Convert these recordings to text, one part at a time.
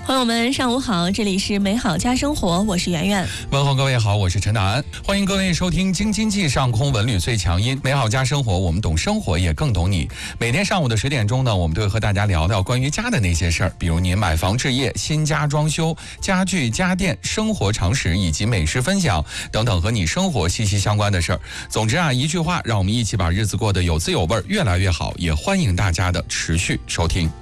朋友们上午好，这里是美好家生活，我是圆圆。 问候各位好，我是陈达安，欢迎各位收听京津冀上空文旅最强音美好家生活，我们懂生活也更懂你。每天上午的10点钟呢，我们都会和大家聊聊关于家的那些事儿，比如您买房置业、新家装修、家具家电、生活常识以及美食分享等等和你生活息息相关的事儿。总之啊，一句话，让我们一起把日子过得有滋有味，越来越好。也欢迎大家的持续收听。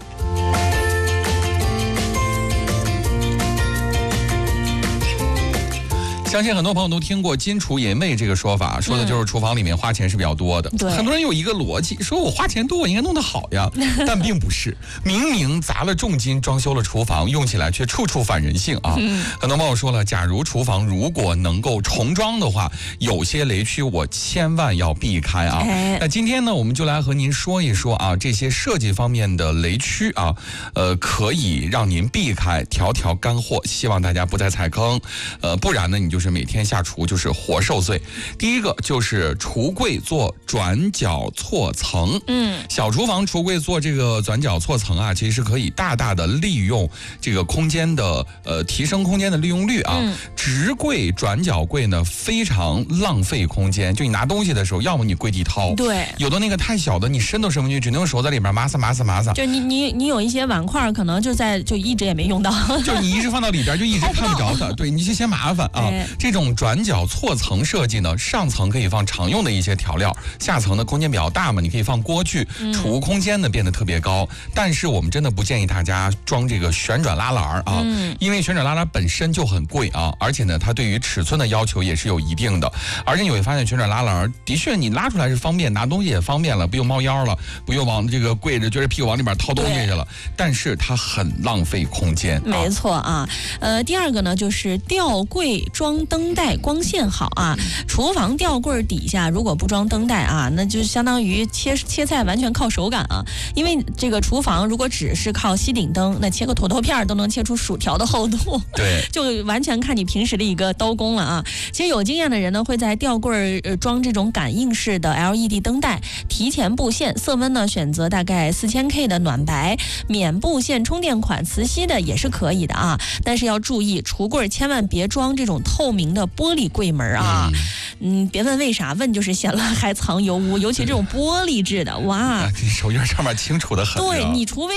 相信很多朋友都听过金厨银卫这个说法，说的就是厨房里面花钱是比较多的。很多人有一个逻辑，说我花钱多，我应该弄得好呀，但并不是。明明砸了重金装修了厨房，用起来却处处反人性啊。很多朋友说了，假如厨房如果能够重装的话，有些雷区我千万要避开啊。那今天呢，我们就来和您说一说啊，这些设计方面的雷区啊，可以让您避开，条条干货，希望大家不再踩坑。不然呢，你就是每天下厨就是活受罪。第一个就是橱柜做转角错层。小厨房橱柜做这个转角错层啊，其实是可以大大的利用这个空间的提升空间的利用率啊。直柜转角柜呢非常浪费空间，就你拿东西的时候，要么你跪地掏，对，有的那个太小的你伸都伸不进去，只能用手在里边麻撒。 就你有一些碗筷可能就一直也没用到， 就你一直放到里边就一直看不着它，对，你就嫌麻烦啊。这种转角错层设计呢，上层可以放常用的一些调料，下层的空间比较大嘛，你可以放锅具，储物空间呢变得特别高。但是我们真的不建议大家装这个旋转拉篮啊，因为旋转拉篮本身就很贵啊，而且呢它对于尺寸的要求也是有一定的。而且你会发现旋转拉篮的确你拉出来是方便，拿东西也方便了，不用猫腰了，不用往这个跪着撅着屁股往里边掏东西去了，但是它很浪费空间。 没错啊。第二个呢就是吊柜装灯带光线好啊。厨房吊柜底下如果不装灯带啊，那就相当于切菜完全靠手感啊。因为这个厨房如果只是靠吸顶灯，那切个土豆片都能切出薯条的厚度， 对， 就完全看你平时的一个刀工了啊。其实有经验的人呢，会在吊柜装这种感应式的 LED 灯带，提前布线，色温呢选择大概4000K 的暖白，免布线充电款磁吸的也是可以的啊。但是要注意，橱柜千万别装这种透明的玻璃柜门啊。别问为啥，问就是显了还藏油污，尤其这种玻璃制的，哇， 手印上面清楚的很。 对，你除非